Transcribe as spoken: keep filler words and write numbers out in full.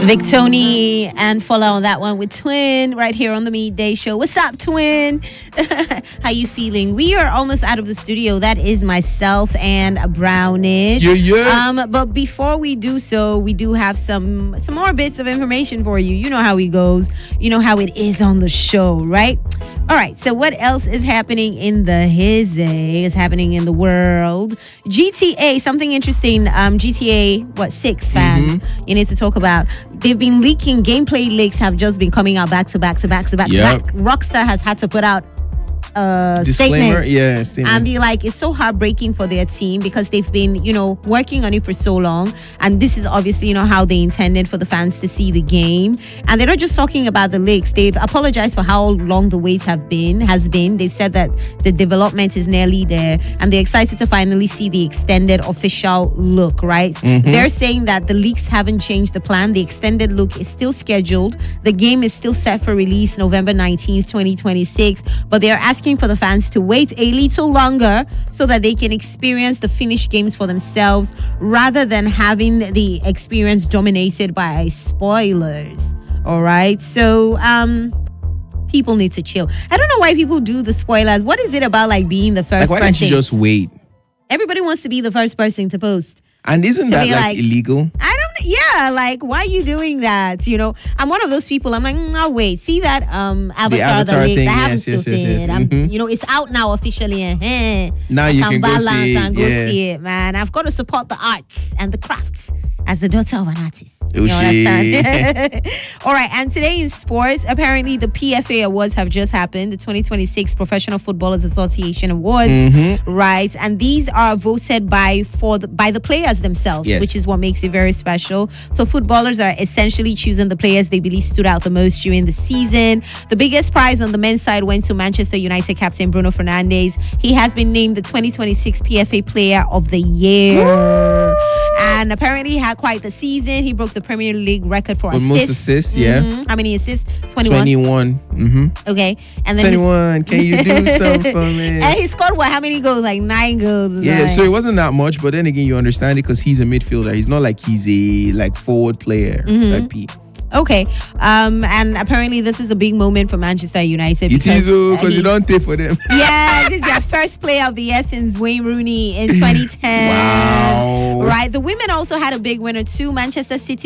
Victoni and follow on that one with Twin right here on the Midday Show. What's up, Twin? How you feeling? We are almost out of the studio. That is myself and Brownish. Yeah, yeah. Um, but before we do so, we do have some some more bits of information for you. You know how it goes. You know how it is on the show, right? All right. So what else is happening in the hizzy? Is happening in the world? G T A, something interesting. Um, G T A, what six fans? Mm-hmm. You need to talk about. They've been leaking. Gameplay leaks have just been coming out back to back to back to back Yep. to back. Rockstar has had to put out uh Disclaimer, statements yeah, statement. and be like, it's so heartbreaking for their team because they've been, you know, working on it for so long, and this is obviously, you know, how they intended for the fans to see the game. And they're not just talking about the leaks. They've apologized for how long the wait have been has been. They've said that the development is nearly there, and they're excited to finally see the extended official look. Right? Mm-hmm. They're saying that the leaks haven't changed the plan. The extended look is still scheduled. The game is still set for release November nineteenth, twenty twenty-six, but they are asking for the fans to wait a little longer so that they can experience the finished games for themselves rather than having the experience dominated by spoilers. All right. So, um, people need to chill. I don't know why people do the spoilers. What is it about like being the first Like, why person? can't you just wait? Everybody wants to be the first person to post. And isn't To that be like, like- illegal? I don't yeah, like why are you doing that? You know, I'm one of those people. I'm like, no, wait, see that um avatar, Avatar the links? thing, I haven't yes, still yes, yes, seen yes. it. I'm, Mhm. you know, it's out now officially. And eh, Now I you can go balance see it, and go yeah. see it, man. I've got to support the arts and the crafts as the daughter of an artist. You Oh, understand? All right, and today in sports, apparently the P F A Awards have just happened, the twenty twenty-six Professional Footballers Association Awards, Mm-hmm. right? And these are voted by for the, by the players themselves, Yes. which is what makes it very special. So footballers are essentially choosing the players they believe stood out the most during the season. The biggest prize on the men's side went to Manchester United captain Bruno Fernandes. He has been named the twenty twenty-six P F A Player of the Year. And apparently he had quite the season. He broke the Premier League record for For assists. most assists, yeah. Mhm. How many assists? twenty-one. twenty-one. Mm-hmm. Okay. And then he's- twenty-one. Can you do something for me? And he scored what? How many goals? Like nine goals. or Yeah, something. so it wasn't that much, but then again, you understand it because he's a midfielder. He's not like he's a like forward player Mm-hmm. type P. Okay. Um, and apparently this is a big moment for Manchester United. It is uh, because he- you don't take for them. Yeah, this is their first player of the year since Wayne Rooney in twenty ten. Wow. Right. The women also had a big winner too. Manchester City